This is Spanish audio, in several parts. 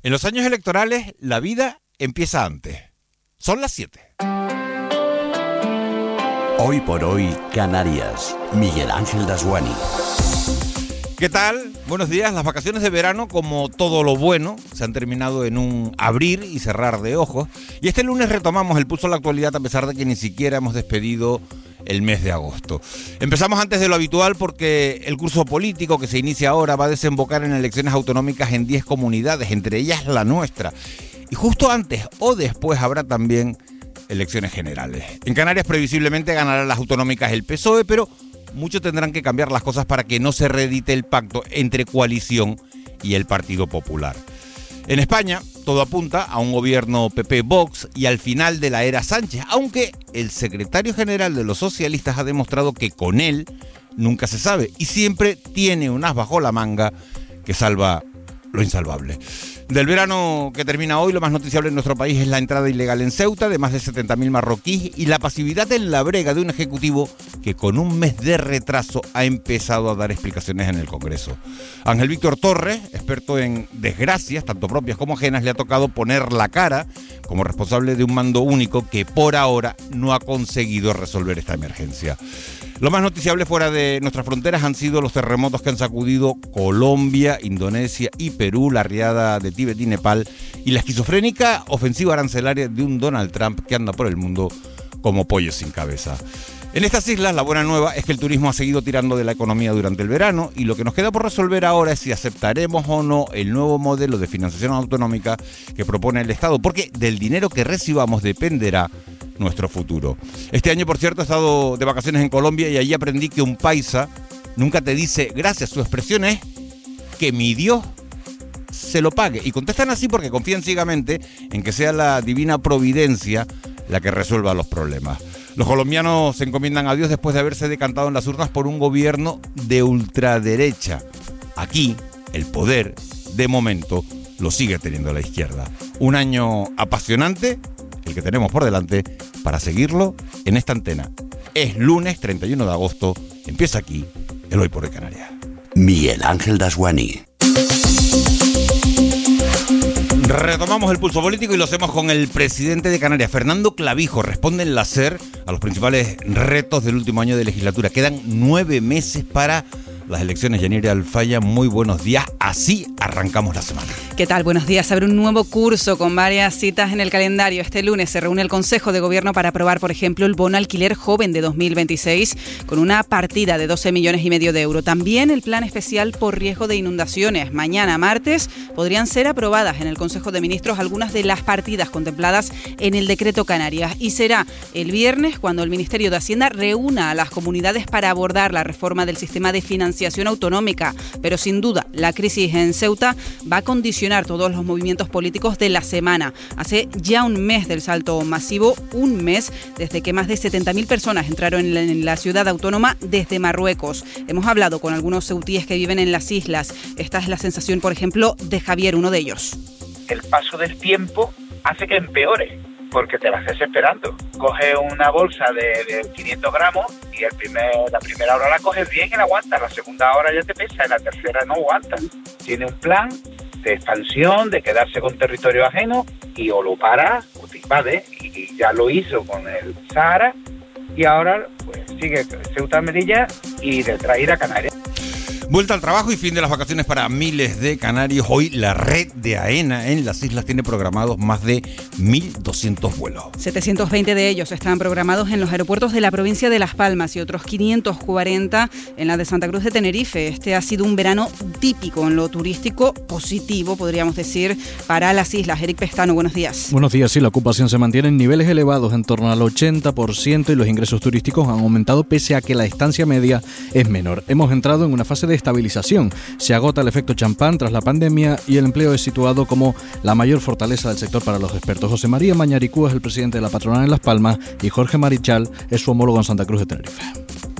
En los años electorales, la vida empieza antes. Son las 7. Hoy por hoy, Canarias. Miguel Ángel Dasguani. ¿Qué tal? Buenos días. Las vacaciones de verano, como todo lo bueno, se han terminado en un abrir y cerrar de ojos. Y este lunes retomamos el pulso a la actualidad a pesar de que ni siquiera hemos despedido el mes de agosto. Empezamos antes de lo habitual porque el curso político que se inicia ahora va a desembocar en elecciones autonómicas en 10 comunidades, entre ellas la nuestra. Y justo antes o después habrá también elecciones generales. En Canarias previsiblemente ganará las autonómicas el PSOE, pero mucho tendrán que cambiar las cosas para que no se reedite el pacto entre coalición y el Partido Popular. En España, todo apunta a un gobierno PP-Vox y al final de la era Sánchez, aunque el secretario general de los socialistas ha demostrado que con él nunca se sabe y siempre tiene un as bajo la manga que salva lo insalvable. Del verano que termina hoy, lo más noticiable en nuestro país es la entrada ilegal en Ceuta de más de 70.000 marroquíes y la pasividad en la brega de un ejecutivo que con un mes de retraso ha empezado a dar explicaciones en el Congreso. Ángel Víctor Torres, experto en desgracias, tanto propias como ajenas, le ha tocado poner la cara como responsable de un mando único que por ahora no ha conseguido resolver esta emergencia. Lo más noticiable fuera de nuestras fronteras han sido los terremotos que han sacudido Colombia, Indonesia y Perú, la riada de Tíbet y Nepal y la esquizofrénica ofensiva arancelaria de un Donald Trump que anda por el mundo como pollo sin cabeza. En estas islas la buena nueva es que el turismo ha seguido tirando de la economía durante el verano y lo que nos queda por resolver ahora es si aceptaremos o no el nuevo modelo de financiación autonómica que propone el Estado, porque del dinero que recibamos dependerá nuestro futuro. Este año, por cierto, he estado de vacaciones en Colombia y allí aprendí que un paisa nunca te dice gracias, su expresión es que mi Dios se lo pague. Y contestan así porque confían ciegamente en que sea la divina providencia la que resuelva los problemas. Los colombianos se encomiendan a Dios después de haberse decantado en las urnas por un gobierno de ultraderecha. Aquí, el poder, de momento, lo sigue teniendo la izquierda. Un año apasionante, el que tenemos por delante, para seguirlo en esta antena. Es lunes 31 de agosto, empieza aquí el Hoy por Hoy Canarias. Miguel Ángel Dasguani. Retomamos el pulso político y lo hacemos con el presidente de Canarias, Fernando Clavijo. Responde en la SER a los principales retos del último año de legislatura. Quedan 9 meses para las elecciones. Yanira Alfaya, muy buenos días. Así arrancamos la semana. ¿Qué tal? Buenos días. Abre un nuevo curso con varias citas en el calendario. Este lunes se reúne el Consejo de Gobierno para aprobar, por ejemplo, el bono alquiler joven de 2026 con una partida de 12,5 millones de euros. También el plan especial por riesgo de inundaciones. Mañana, martes, podrían ser aprobadas en el Consejo de Ministros algunas de las partidas contempladas en el decreto Canarias. Y será el viernes cuando el Ministerio de Hacienda reúna a las comunidades para abordar la reforma del sistema de financiación autonómica. Pero sin duda, la crisis en Ceuta va a condicionar todos los movimientos políticos de la semana. Hace ya un mes del salto masivo, un mes desde que más de 70.000 personas entraron en la ciudad autónoma desde Marruecos. Hemos hablado con algunos ceutíes que viven en las islas. Esta es la sensación, por ejemplo, de Javier, uno de ellos. El paso del tiempo hace que empeore, porque te vas desesperando. Coges una bolsa de 500 gramos y la primera hora la coges bien y la aguantas, la segunda hora ya te pesa y la tercera no aguantas. Tiene un plan de expansión, de quedarse con territorio ajeno y o lo para o te invade, y ya lo hizo con el Sahara y ahora pues sigue Ceuta, Melilla y detrás ir a Canarias. Vuelta al trabajo y fin de las vacaciones para miles de canarios. Hoy la red de AENA en las islas tiene programados más de 1.200 vuelos. 720 de ellos están programados en los aeropuertos de la provincia de Las Palmas y otros 540 en la de Santa Cruz de Tenerife. Este ha sido un verano típico en lo turístico, positivo, podríamos decir, para las islas. Eric Pestano, buenos días. Buenos días, sí, la ocupación se mantiene en niveles elevados, en torno al 80%, y los ingresos turísticos han aumentado pese a que la estancia media es menor. Hemos entrado en una fase de estabilización. Se agota el efecto champán tras la pandemia y el empleo es situado como la mayor fortaleza del sector para los expertos. José María Mañaricúa es el presidente de la patronal en Las Palmas y Jorge Marichal es su homólogo en Santa Cruz de Tenerife.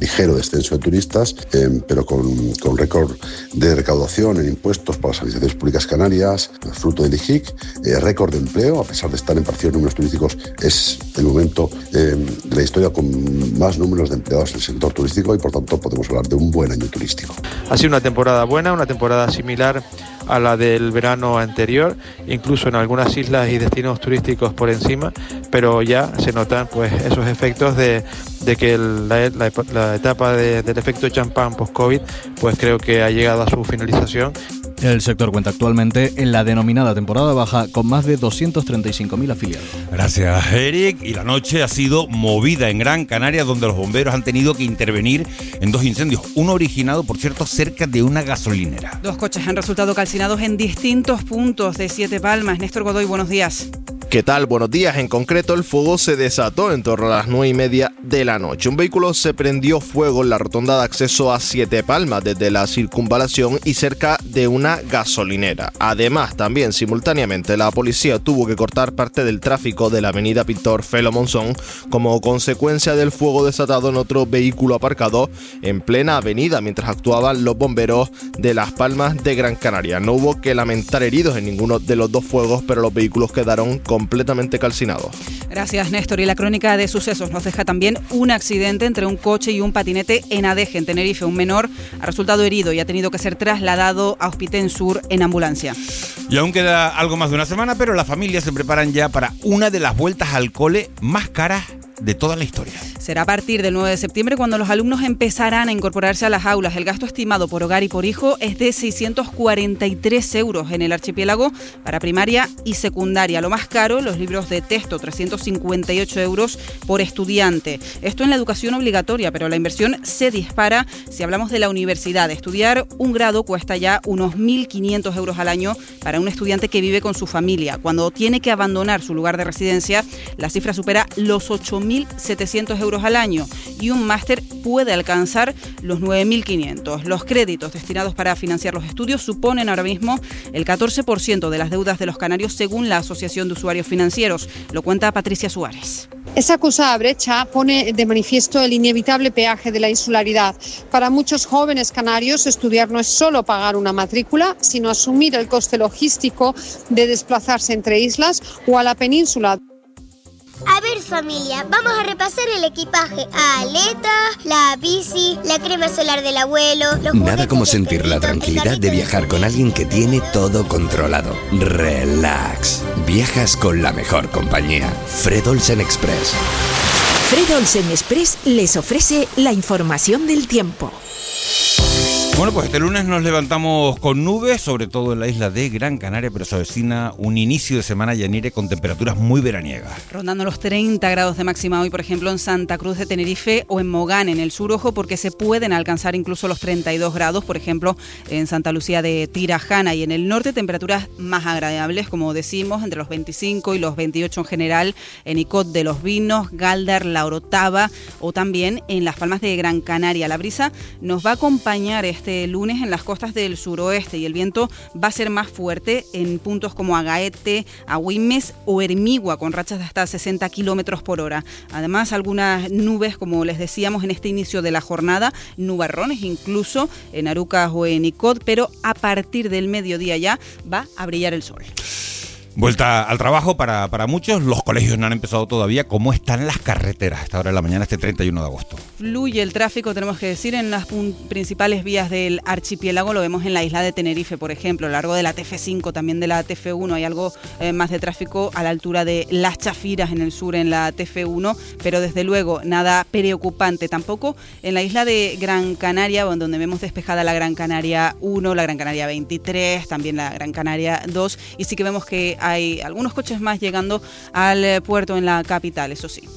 ligero descenso de turistas, pero con récord de recaudación en impuestos para las administraciones públicas canarias, fruto del IGIC, récord de empleo, a pesar de estar en parciales números turísticos, es el momento de la historia con más números de empleados en el sector turístico y por tanto podemos hablar de un buen año turístico. Ha sido una temporada buena, una temporada similar a la del verano anterior, incluso en algunas islas y destinos turísticos por encima, pero ya se notan pues esos efectos de que la etapa del efecto champán post-COVID pues creo que ha llegado a su finalización. El sector cuenta actualmente en la denominada temporada baja con más de 235.000 afiliados. Gracias, Eric. Y la noche ha sido movida en Gran Canaria, donde los bomberos han tenido que intervenir en 2 incendios. Uno originado, por cierto, cerca de una gasolinera. 2 coches han resultado calcinados en distintos puntos de Siete Palmas. Néstor Godoy, buenos días. ¿Qué tal? Buenos días. En concreto, el fuego se desató en torno a las 9:30 de la noche. Un vehículo se prendió fuego en la rotonda de acceso a Siete Palmas desde la circunvalación y cerca de una gasolinera. Además, también simultáneamente la policía tuvo que cortar parte del tráfico de la avenida Pintor Felo Monzón como consecuencia del fuego desatado en otro vehículo aparcado en plena avenida mientras actuaban los bomberos de Las Palmas de Gran Canaria. No hubo que lamentar heridos en ninguno de los 2 fuegos, pero los vehículos quedaron completamente calcinados. Gracias, Néstor. Y la crónica de sucesos nos deja también un accidente entre un coche y un patinete en Adeje, en Tenerife. Un menor ha resultado herido y ha tenido que ser trasladado a Hospitén Sur en ambulancia. Y aún queda algo más de una semana, pero las familias se preparan ya para una de las vueltas al cole más caras de toda la historia. Será a partir del 9 de septiembre cuando los alumnos empezarán a incorporarse a las aulas. El gasto estimado por hogar y por hijo es de 643 euros en el archipiélago para primaria y secundaria. Lo más caro, los libros de texto, 358 euros por estudiante. Esto en la educación obligatoria, pero la inversión se dispara si hablamos de la universidad. Estudiar un grado cuesta ya unos 1.500 euros al año para un estudiante que vive con su familia. Cuando tiene que abandonar su lugar de residencia, la cifra supera los 8.700 euros al año y un máster puede alcanzar los 9.500. Los créditos destinados para financiar los estudios suponen ahora mismo el 14% de las deudas de los canarios según la Asociación de Usuarios Financieros. Lo cuenta Patricia Suárez. Esa acusada brecha pone de manifiesto el inevitable peaje de la insularidad. Para muchos jóvenes canarios, estudiar no es solo pagar una matrícula, sino asumir el coste logístico de desplazarse entre islas o a la península. A ver, familia, vamos a repasar el equipaje. Aletas, la bici, la crema solar del abuelo... Nada como sentir la tranquilidad de viajar con alguien que tiene todo controlado. Relax. Viajas con la mejor compañía. Fred Olsen Express. Fred Olsen Express les ofrece la información del tiempo. Bueno, pues este lunes nos levantamos con nubes, sobre todo en la isla de Gran Canaria, pero se avecina un inicio de semana llanire con temperaturas muy veraniegas. Rondando los 30 grados de máxima hoy, por ejemplo, en Santa Cruz de Tenerife o en Mogán, en el sur, ojo, porque se pueden alcanzar incluso los 32 grados, por ejemplo, en Santa Lucía de Tirajana, y en el norte temperaturas más agradables, como decimos, entre los 25 y los 28 en general, en Icod de los Vinos, Galdar, La Orotava o también en Las Palmas de Gran Canaria. La brisa nos va a acompañar este lunes en las costas del suroeste y el viento va a ser más fuerte en puntos como Agaete, Agüimes o Hermigua, con rachas de hasta 60 kilómetros por hora. Además, algunas nubes, como les decíamos en este inicio de la jornada, nubarrones incluso en Arucas o en Icod, pero a partir del mediodía ya va a brillar el sol. Vuelta al trabajo para muchos, los colegios no han empezado todavía. ¿Cómo están las carreteras a esta hora de la mañana, este 31 de agosto? Fluye el tráfico, tenemos que decir, en las principales vías del archipiélago. Lo vemos en la isla de Tenerife, por ejemplo, a lo largo de la TF5, también de la TF1. Hay algo más de tráfico a la altura de Las Chafiras en el sur, en la TF1, pero desde luego nada preocupante tampoco en la isla de Gran Canaria, donde vemos despejada la Gran Canaria 1, la Gran Canaria 23, también la Gran Canaria 2, y sí que vemos que hay algunos coches más llegando al puerto en la capital, eso sí.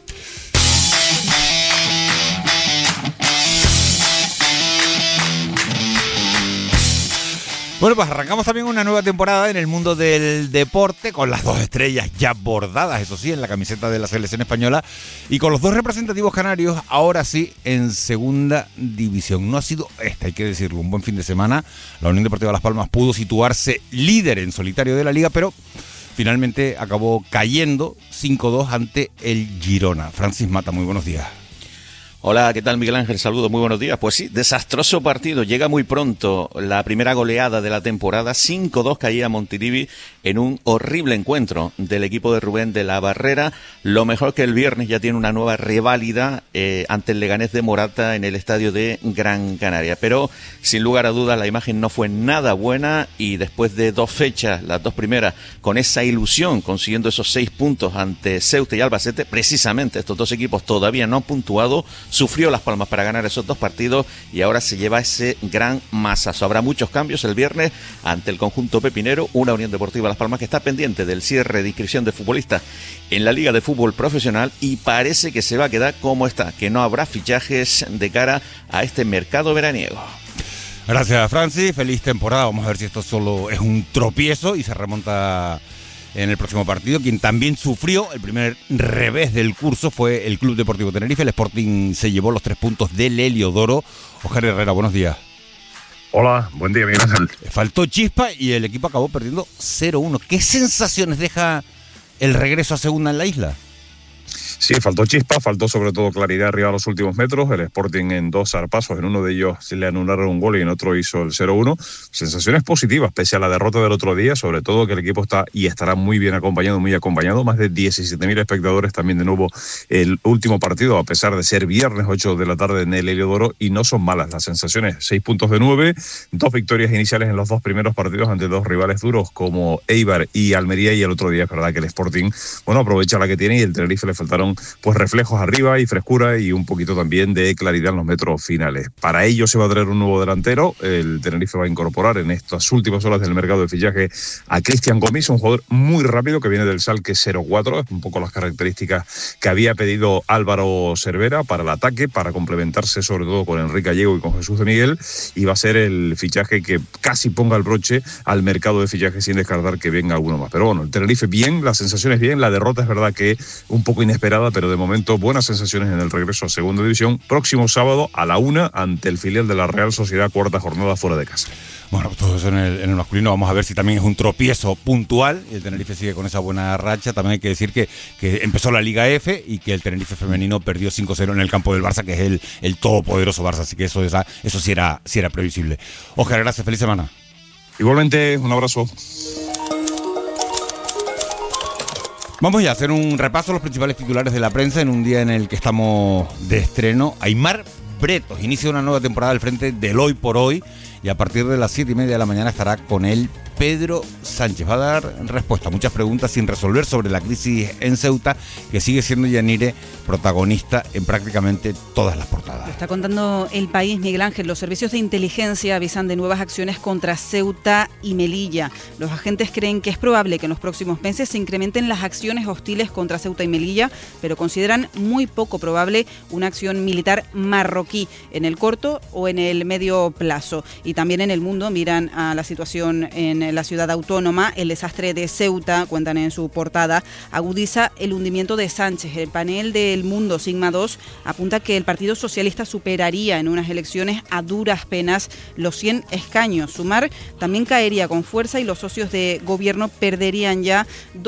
Bueno, pues arrancamos también una nueva temporada en el mundo del deporte, con las 2 estrellas ya bordadas, eso sí, en la camiseta de la selección española, y con los 2 representativos canarios, ahora sí, en segunda división. No ha sido hay que decirlo, un buen fin de semana. La Unión Deportiva Las Palmas pudo situarse líder en solitario de la liga, pero finalmente acabó cayendo 5-2 ante el Girona. Francis Mata, muy buenos días. Hola, ¿qué tal, Miguel Ángel? Saludos, muy buenos días. Pues sí, desastroso partido. Llega muy pronto la primera goleada de la temporada. 5-2 caía Montilivi en un horrible encuentro del equipo de Rubén de la Barrera. Lo mejor que el viernes ya tiene una nueva reválida ante el Leganés de Morata en el estadio de Gran Canaria. Pero, sin lugar a dudas, la imagen no fue nada buena y después de 2 fechas, las 2 primeras, con esa ilusión, consiguiendo esos 6 puntos ante Ceuta y Albacete, precisamente estos 2 equipos todavía no han puntuado. Sufrió Las Palmas para ganar esos 2 partidos y ahora se lleva ese gran masazo. Habrá muchos cambios el viernes ante el conjunto pepinero, una Unión Deportiva Las Palmas que está pendiente del cierre de inscripción de futbolistas en la Liga de Fútbol Profesional y parece que se va a quedar como está, que no habrá fichajes de cara a este mercado veraniego. Gracias, Francis. Feliz temporada. Vamos a ver si esto solo es un tropiezo y se remonta en el próximo partido. Quien también sufrió el primer revés del curso fue el Club Deportivo Tenerife. El Sporting se llevó los 3 puntos del Heliodoro. Oscar Herrera, buenos días. Hola, buen día, Miguel Ángel. Faltó chispa y el equipo acabó perdiendo 0-1. ¿Qué sensaciones deja el regreso a segunda en la isla? Sí, faltó chispa, faltó sobre todo claridad arriba a los últimos metros. El Sporting en 2 zarpazos, en uno de ellos se le anularon un gol y en otro hizo el 0-1. Sensaciones positivas, pese a la derrota del otro día, sobre todo que el equipo está y estará muy bien acompañado, muy acompañado. Más de 17.000 espectadores también de nuevo el último partido, a pesar de ser viernes 8 de la tarde en el Heliodoro, y no son malas las sensaciones. 6 puntos de 9, 2 victorias iniciales en los 2 primeros partidos ante 2 rivales duros como Eibar y Almería, y el otro día es verdad que el Sporting, bueno, aprovecha la que tiene y el Tenerife le faltaron pues reflejos arriba y frescura y un poquito también de claridad en los metros finales. Para ello se va a traer un nuevo delantero. El Tenerife va a incorporar en estas últimas horas del mercado de fichaje a Cristian Gomis, un jugador muy rápido que viene del Schalke 04, es un poco las características que había pedido Álvaro Cervera para el ataque, para complementarse sobre todo con Enrique Gallego y con Jesús de Miguel, y va a ser el fichaje que casi ponga el broche al mercado de fichaje sin descartar que venga alguno más. Pero bueno, el Tenerife bien, las sensaciones bien, la derrota es verdad que un poco inesperada, pero de momento buenas sensaciones en el regreso a segunda división. Próximo sábado a la 1 ante el filial de la Real Sociedad, 4ª jornada fuera de casa. Bueno, pues todo eso en el masculino. Vamos a ver si también es un tropiezo puntual. El Tenerife sigue con esa buena racha. También hay que decir que empezó la Liga F y que el Tenerife femenino perdió 5-0 en el campo del Barça, que es el todopoderoso Barça. Así que eso sí era previsible. Óscar, gracias. Feliz semana. Igualmente, un abrazo. Vamos ya a hacer un repaso a los principales titulares de la prensa en un día en el que estamos de estreno. Aimar Bretos inicia una nueva temporada al frente del Hoy por Hoy y a partir de las 7:30 de la mañana estará con él Pedro Sánchez. Va a dar respuesta a muchas preguntas sin resolver sobre la crisis en Ceuta, que sigue siendo Yanire protagonista en prácticamente todas las portadas. Lo está contando El País, Miguel Ángel. Los servicios de inteligencia avisan de nuevas acciones contra Ceuta y Melilla. Los agentes creen que es probable que en los próximos meses se incrementen las acciones hostiles contra Ceuta y Melilla, pero consideran muy poco probable una acción militar marroquí en el corto o en el medio plazo. Y también en El Mundo miran a la situación en la ciudad autónoma. El desastre de Ceuta, cuentan en su portada, agudiza el hundimiento de Sánchez. El panel de El Mundo Sigma 2 apunta que el Partido Socialista superaría en unas elecciones a duras penas los 100 escaños. Sumar también caería con fuerza y los socios de gobierno perderían ya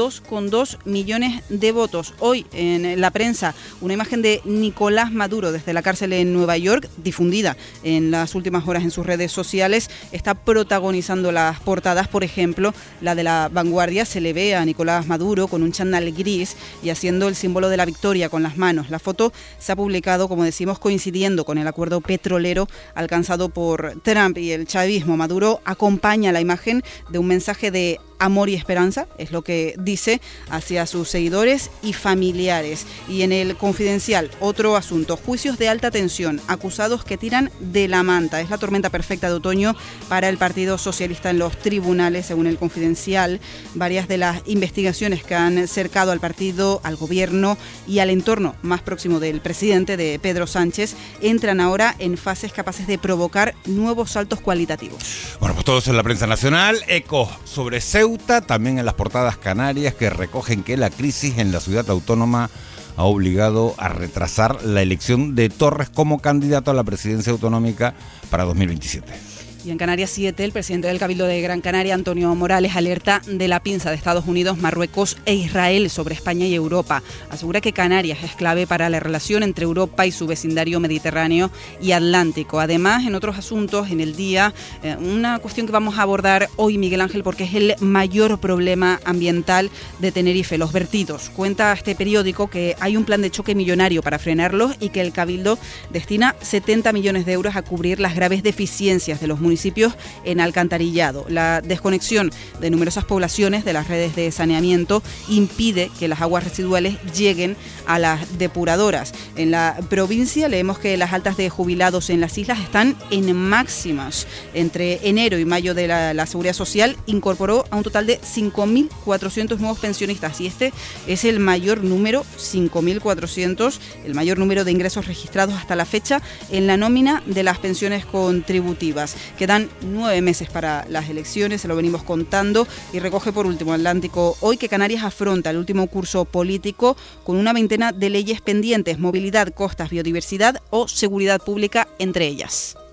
2,2 millones de votos. Hoy en la prensa, una imagen de Nicolás Maduro desde la cárcel en Nueva York, difundida en las últimas horas en sus redes sociales, está protagonizando las portadas. Por ejemplo, la de La Vanguardia, se le ve a Nicolás Maduro con un chándal gris y haciendo el símbolo de la victoria con las manos. La foto se ha publicado, como decimos, coincidiendo con el acuerdo petrolero alcanzado por Trump y el chavismo. Maduro acompaña la imagen de un mensaje de amor y esperanza, es lo que dice, hacia sus seguidores y familiares. Y en El Confidencial, otro asunto: juicios de alta tensión, acusados que tiran de la manta. Es la tormenta perfecta de otoño para el Partido Socialista en los tribunales, según El Confidencial. Varias de las investigaciones que han cercado al partido, al gobierno y al entorno más próximo del presidente, de Pedro Sánchez, entran ahora en fases capaces de provocar nuevos saltos cualitativos. Bueno, pues todo eso en la prensa nacional. Ecos sobre Ceuta, también en las portadas canarias, que recogen que la crisis en la ciudad autónoma ha obligado a retrasar la elección de Torres como candidato a la presidencia autonómica para 2027. Y en Canarias 7, el presidente del Cabildo de Gran Canaria, Antonio Morales, alerta de la pinza de Estados Unidos, Marruecos e Israel sobre España y Europa. Asegura que Canarias es clave para la relación entre Europa y su vecindario mediterráneo y atlántico. Además, en otros asuntos, en el día, una cuestión que vamos a abordar hoy, Miguel Ángel, porque es el mayor problema ambiental de Tenerife, los vertidos. Cuenta este periódico que hay un plan de choque millonario para frenarlos y que el Cabildo destina 70 millones de euros a cubrir las graves deficiencias de los municipios en alcantarillado. La desconexión de numerosas poblaciones de las redes de saneamiento impide que las aguas residuales lleguen a las depuradoras. En la provincia leemos que las altas de jubilados en las islas están en máximas. Entre enero y mayo de la Seguridad Social incorporó a un total de 5.400 nuevos pensionistas y este es el mayor número, 5.400, el mayor número de ingresos registrados hasta la fecha en la nómina de las pensiones contributivas. Quedan 9 meses para las elecciones, se lo venimos contando, y recoge por último Atlántico hoy que Canarias afronta el último curso político con una veintena de leyes pendientes, movilidad, costas, biodiversidad o seguridad pública entre ellas.